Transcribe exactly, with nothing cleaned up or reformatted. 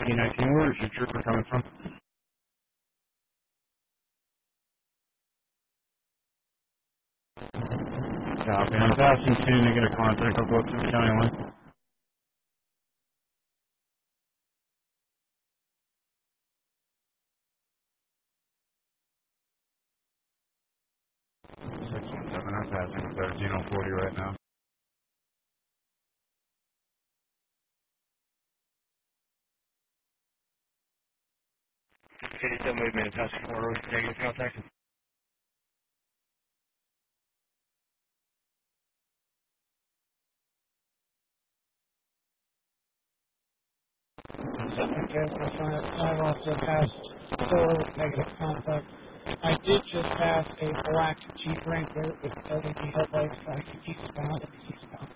eighteen nineteen, where is your trooper coming from? Copy. I'm passing to negative contact. I'll go up to the county line. six one seven, I'm passing thirteen oh forty right now. eighty-seven, wait a minute, passing four, negative contact. Okay, I've also passed four negative contact. I did just pass a black Jeep Wrangler with L E D headlights, so I can keep bound and keep bound.